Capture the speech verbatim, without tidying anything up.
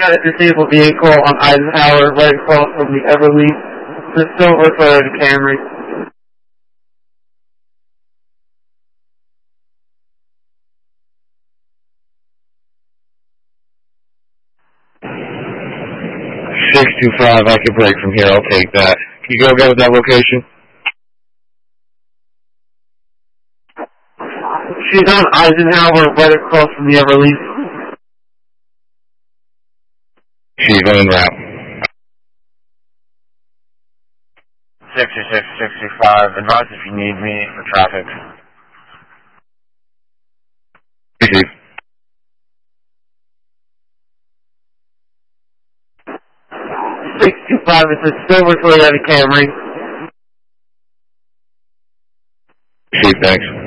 got a disabled vehicle on Eisenhower right across from the Everly, the silver Toyota Camry. six two five, I can break from here, I'll take that. Can you go again with that location? She's on Eisenhower right across from the Everly. She's en route. sixty-six sixty-five, advise if you need me for traffic. Receive. six two five is a silver Toyota Camry. Receive, thanks.